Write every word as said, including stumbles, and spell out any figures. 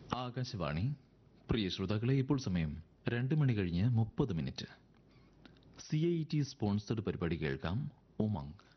ആകാശവാണി. പ്രിയ ശ്രോതാക്കളെ, ഇപ്പോൾ സമയം രണ്ട് മണി കഴിഞ്ഞ് മുപ്പത് minute. C I T sponsored പരിപാടി കേൾക്കാം. ഉമംഗ്.